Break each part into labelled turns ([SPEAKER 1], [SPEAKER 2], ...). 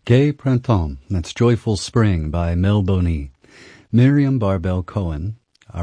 [SPEAKER 1] Gai Printemps, that's Joyful Spring by Mel Boney. Miriam Barbeau Cohen,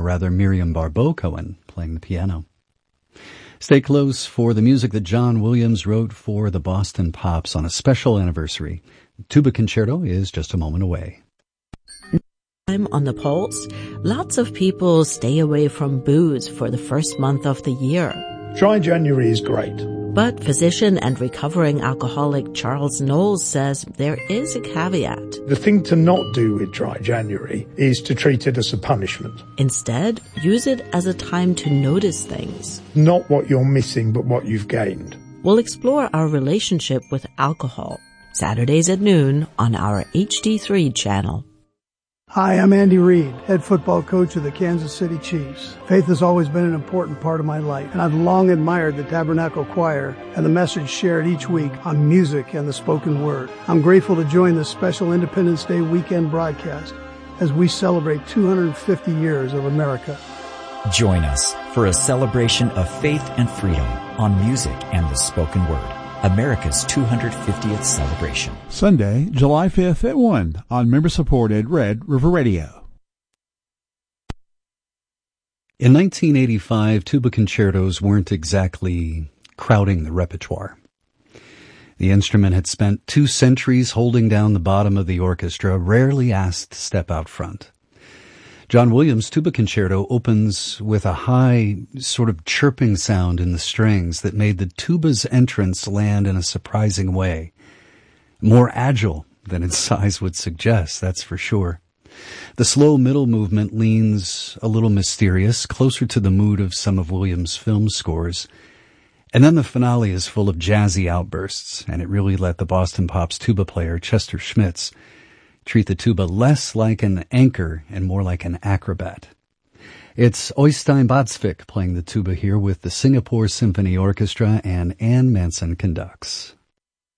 [SPEAKER 1] playing the piano. Stay close for the music that John Williams wrote for the Boston Pops on a special anniversary. Tuba Concerto is just a moment away.
[SPEAKER 2] On the pulse, lots of people stay away from booze for the first month of the year.
[SPEAKER 3] Dry January is great.
[SPEAKER 2] But physician and recovering alcoholic Charles Knowles says there is a caveat.
[SPEAKER 3] The thing to not do with Dry January is to treat it as a punishment.
[SPEAKER 2] Instead, use it as a time to notice things.
[SPEAKER 3] Not what you're missing, but what you've gained.
[SPEAKER 2] We'll explore our relationship with alcohol. Saturdays at noon on our HD3 channel.
[SPEAKER 4] Hi, I'm Andy Reid, head football coach of the Kansas City Chiefs. Faith has always been an important part of my life, and I've long admired the Tabernacle Choir and the message shared each week on music and the spoken word. I'm grateful to join this special Independence Day weekend broadcast as we celebrate 250 years of America.
[SPEAKER 5] Join us for a celebration of faith and freedom on music and the spoken word. America's 250th celebration.
[SPEAKER 6] Sunday, July 5th at 1 on member-supported Red River Radio.
[SPEAKER 1] In 1985, tuba concertos weren't exactly crowding the repertoire. The instrument had spent 2 centuries holding down the bottom of the orchestra, rarely asked to step out front. John Williams' Tuba Concerto opens with a high, sort of chirping sound in the strings that made the tuba's entrance land in a surprising way. More agile than its size would suggest, that's for sure. The slow middle movement leans a little mysterious, closer to the mood of some of Williams' film scores. And then the finale is full of jazzy outbursts, and it really let the Boston Pops tuba player, Chester Schmitz, treat the tuba less like an anchor and more like an acrobat. It's Oystein Badsvik playing the tuba here with the Singapore Symphony Orchestra, and Ann Manson conducts.